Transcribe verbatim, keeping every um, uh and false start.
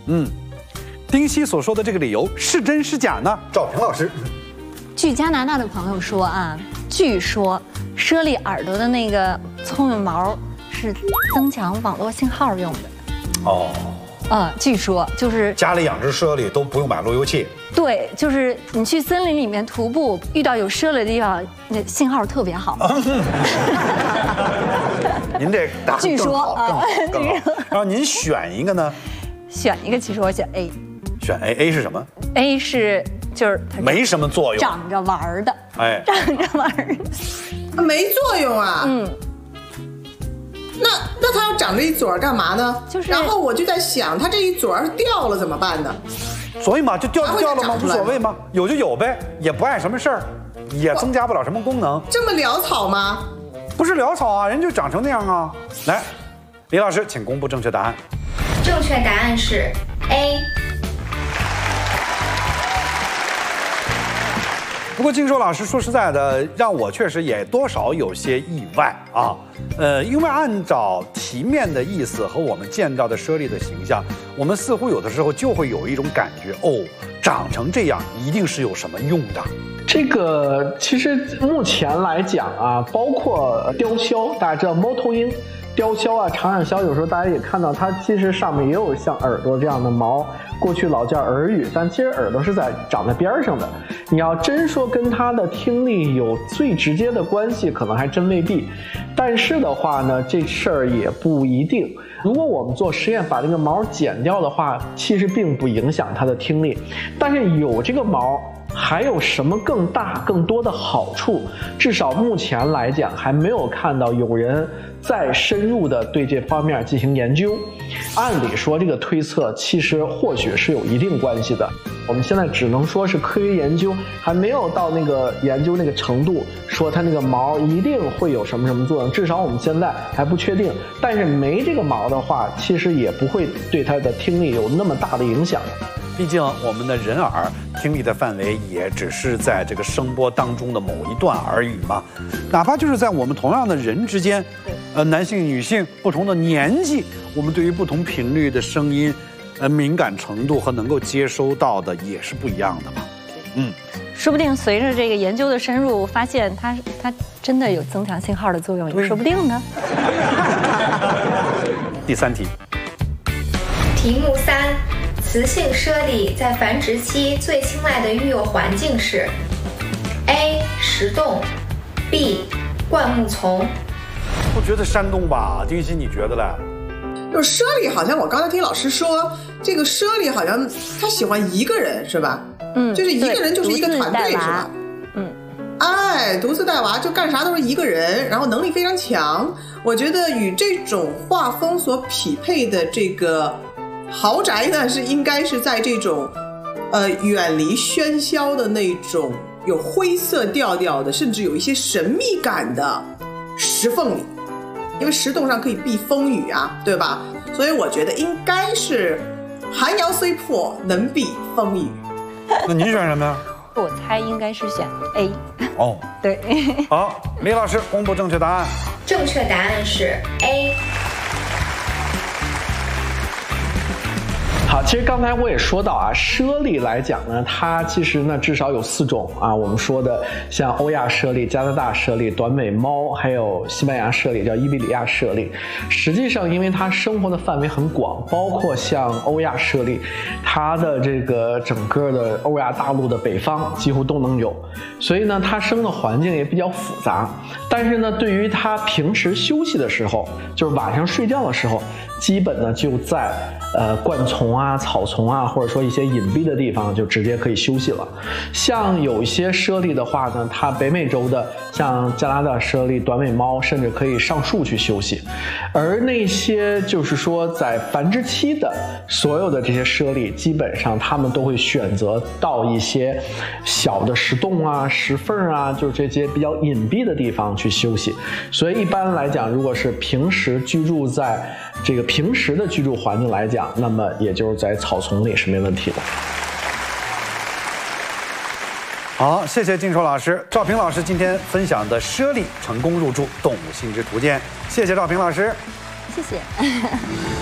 嗯，丁西所说的这个理由是真是假呢？赵平老师， 据加拿大的朋友说啊，据说猞猁耳朵的那个聪明毛是增强网络信号用的。 哦， 呃，据说就是家里养只猞猁都不用买路由器。 对，就是你去森林里面徒步，遇到有猞猁的地方，那信号特别好。 您这答据说啊， 更好。然后您选一个呢？ 选一个，其实我选 A。 选 A，A 是什么 ？A 是就是它没什么作用， 长着玩儿的。 哎， 长着玩儿的， 没作用啊。嗯。那那它要长着一撮儿干嘛呢？就是。然后我就在想，它这一撮儿掉了怎么办呢？ 所以嘛，就掉就掉了嘛，无所谓嘛，有就有呗，也不碍什么事儿，也增加不了什么功能。 这么潦草吗？ 不是潦草啊，人就长成那样啊。来，李老师，请公布正确答案。 正确答案是 A。 不过静说老师说实在的，让我确实也多少有些意外啊。呃，因为按照题面的意思和我们见到的猞猁的形象，我们似乎有的时候就会有一种感觉，哦，长成这样一定是有什么用的。 这个其实目前来讲啊，包括雕鸮，大家知道猫头鹰。雕鸮啊，长耳鸮，有时候大家也看到它其实上面也有像耳朵这样的毛，过去老叫耳羽，但其实耳朵是在长在边上的。你要真说跟它的听力有最直接的关系，可能还真未必。但是的话呢，这事儿也不一定。如果我们做实验把这个毛剪掉的话，其实并不影响它的听力，但是有这个毛还有什么更大更多的好处？至少目前来讲还没有看到有人再深入的对这方面进行研究。按理说这个推测其实或许是有一定关系的，我们现在只能说是科学研究，还没有到那个研究那个程度，说它那个毛一定会有什么什么作用，至少我们现在还不确定。但是没这个毛的话，其实也不会对它的听力有那么大的影响。 毕竟我们的人耳听力的范围也只是在这个声波当中的某一段耳语嘛，哪怕就是在我们同样的人之间，呃，男性、女性不同的年纪，我们对于不同频率的声音，呃，敏感程度和能够接收到的也是不一样的嘛。嗯， 说不定随着这个研究的深入，发现它它真的有增强信号的作用，也说不定呢。 第三题， 题目三。雌性猞猁在繁殖期最青睐的育幼环境是 A. 石洞 B. 灌木丛。 我觉得山洞吧，丁西你觉得嘞？ 就是猞猁，好像我刚才听老师说，这个猞猁好像他喜欢一个人是吧？嗯，就是一个人就是一个团队是吧？嗯，哎，独自带娃就干啥都是一个人，然后能力非常强。我觉得与这种画风所匹配的这个豪宅呢，是应该是在这种，呃，远离喧嚣的那种有灰色调调的，甚至有一些神秘感的石缝里，因为石洞上可以避风雨啊，对吧？所以我觉得应该是寒窑虽破，能避风雨。 那您选什么呀？ 我猜应该是选 A。 哦， 对。 好，李老师公布正确答案。 正确答案是 A。 好，其实刚才我也说到啊，猞猁来讲呢，它其实呢至少有四种啊，我们说的像欧亚猞猁、加拿大猞猁、短尾猫，还有西班牙猞猁，叫伊比利亚猞猁。实际上，因为它生活的范围很广，包括像欧亚猞猁，它的这个整个的欧亚大陆的北方几乎都能有，所以呢，它生的环境也比较复杂。但是呢，对于它平时休息的时候，就是晚上睡觉的时候，基本呢就在呃灌丛啊、草丛啊，或者说一些隐蔽的地方就直接可以休息了。像有一些猞猁的话呢，它北美洲的像加拿大猞猁、短尾猫，甚至可以上树去休息。而那些就是说在繁殖期的所有的这些猞猁，基本上它们都会选择到一些小的石洞啊、石缝啊，就是这些比较隐蔽的地方去休息。所以一般来讲，如果是平时居住在这个平时的居住环境来讲，那么也就是在草丛里是没问题的。 好，谢谢静说老师。赵平老师今天分享的猞猁成功入驻《动物心之图鉴》，谢谢赵平老师， 谢谢。